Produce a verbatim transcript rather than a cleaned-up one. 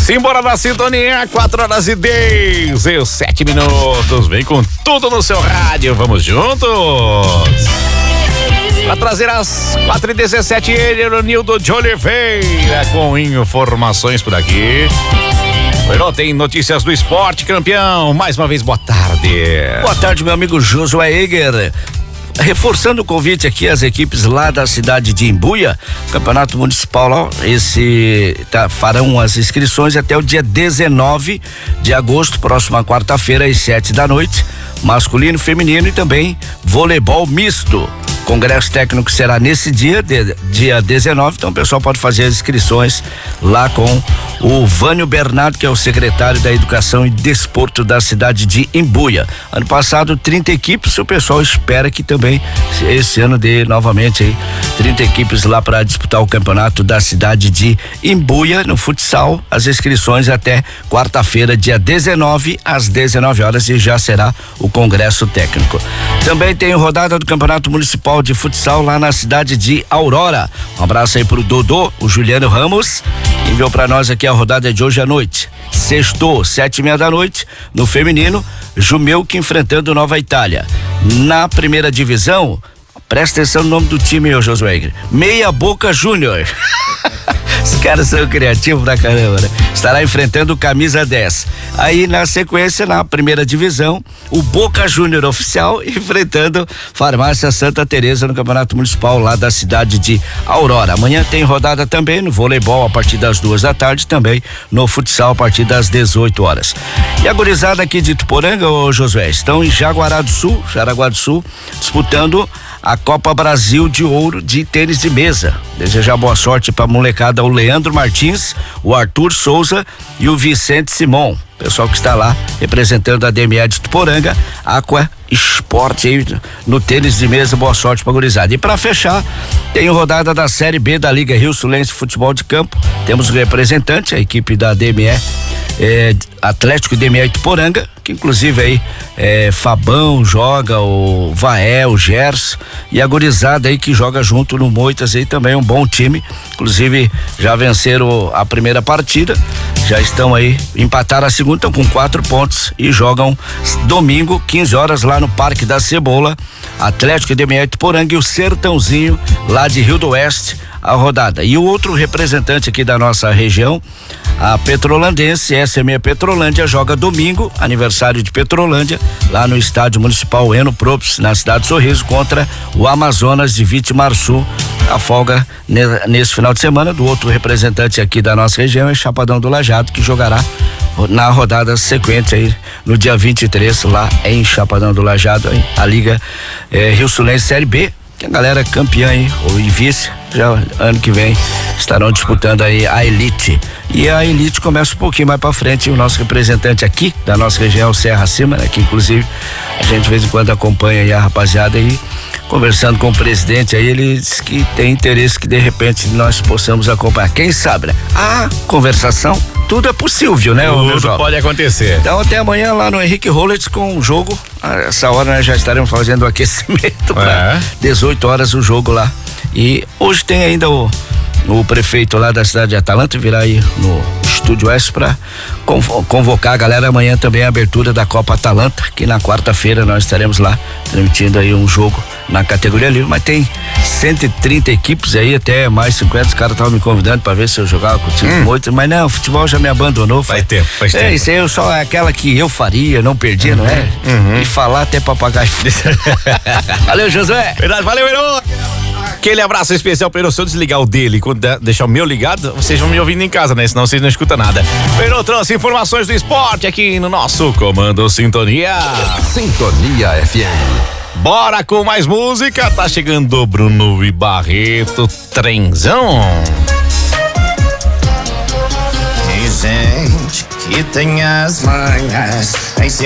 Simbora na sintonia, quatro horas e dezessete minutos. Vem com tudo no seu rádio, vamos juntos. Para trazer às quatro e dezessete, ele, Eronildo de Oliveira, com informações por aqui. Pero tem notícias do esporte, campeão. Mais uma vez, boa tarde. Boa tarde, meu amigo Josué Eger. Reforçando o convite aqui às equipes lá da cidade de Imbuia, Campeonato Municipal, ó, esse tá, farão as inscrições até o dia dezenove de agosto, próxima quarta-feira, às sete da noite, masculino, feminino e também voleibol misto. Congresso técnico será nesse dia, de, dia dezenove, então o pessoal pode fazer as inscrições lá com o Vânio Bernardo, que é o secretário da Educação e Desporto da cidade de Imbuia. Ano passado, trinta equipes, o pessoal espera que também esse ano dê novamente aí trinta equipes lá para disputar o campeonato da cidade de Imbuia no futsal. As inscrições até quarta-feira, dia dezenove, às dezenove horas, e já será o congresso técnico. Também tem rodada do Campeonato Municipal de Futsal lá na cidade de Aurora. Um abraço aí pro Dodô, o Juliano Ramos, que enviou pra nós aqui a rodada de hoje à noite. Sextou, sete e meia da noite, no feminino, Jumelk enfrentando Nova Itália. Na primeira divisão, presta atenção no nome do time, meu Josué, Meia Boca Júnior. Os caras são criativos pra caramba, né? Estará enfrentando o Camisa dez. Aí na sequência, na primeira divisão, o Boca Júnior oficial enfrentando Farmácia Santa Teresa no Campeonato Municipal lá da cidade de Aurora. Amanhã tem rodada também no voleibol a partir das duas da tarde, também no futsal a partir das dezoito horas. E a gurizada aqui de Ituporanga, ô Josué, estão em Jaguará do Sul, Jaraguá do Sul, disputando a Copa Brasil de Ouro de tênis de mesa. Desejar boa sorte pra molecada, o Leandro Martins, o Arthur Souza e o Vicente Simon. Pessoal que está lá representando a D M E de Tuporanga, Aqua Esporte aí no tênis de mesa, boa sorte pra gurizada. E pra fechar, tem rodada da Série B da Liga Rio Sulense Futebol de Campo. Temos o representante, a equipe da D M E, é, Atlético D M E Tuporanga, que inclusive aí é, Fabão joga, o Vaé, o Gerson e a gurizada aí que joga junto no Moitas aí também, um bom time. Inclusive já venceram a primeira partida, já estão aí, empataram a segunda, estão com quatro pontos e jogam domingo, quinze horas, lá no Parque da Cebola, Atlético D M E Tuporanga e o Sertãozinho lá de Rio do Oeste, a rodada. E o outro representante aqui da nossa região, a Petrolandense, S M E Petrolândia, joga domingo, aniversário de Petrolândia, lá no Estádio Municipal Eno Props, na cidade de Sorriso, contra o Amazonas de Vitimarçu. A folga nesse final de semana do outro representante aqui da nossa região é Chapadão do Lajado, que jogará na rodada sequente aí no dia vinte e três, lá em Chapadão do Lajado, aí, a Liga eh, Rio Sulense Série B, que a galera campeã aí, ou e vice, já ano que vem estarão disputando aí a elite. E a elite começa um pouquinho mais pra frente, e o nosso representante aqui da nossa região, Serra Acima, né, que inclusive a gente de vez em quando acompanha aí a rapaziada aí, conversando com o presidente aí, ele disse que tem interesse que de repente nós possamos acompanhar. Quem sabe, né? A conversação, tudo é possível, né? Tudo pode acontecer. Então até amanhã lá no Henrique Rollets com o jogo, a essa hora nós já estaremos fazendo o aquecimento para é. dezoito horas o jogo lá. E hoje tem ainda o o prefeito lá da cidade de Atalanta virá aí no Estúdio S para convocar a galera. Amanhã também a abertura da Copa Atalanta, que na quarta-feira nós estaremos lá transmitindo aí um jogo na categoria livre, mas tem cento e trinta equipes aí, até mais cinquenta, os caras estavam me convidando para ver se eu jogava com o time hum. muito, mas não, o futebol já me abandonou. Faz tempo, faz é, tempo. Isso aí eu só é aquela que eu faria, não perdia, uhum. não é? Uhum. E falar até papagaio. Valeu, Josué. Verdade, valeu, Heron. Aquele abraço especial para o se eu desligar o dele, quando deixar o meu ligado, vocês vão me ouvindo em casa, né? Senão vocês não escutam nada. Pero trouxe informações do esporte aqui no nosso Comando Sintonia. Sintonia F M. Bora com mais música, tá chegando Bruno e Barreto, Trenzão. Tem gente que tem as manhas em cima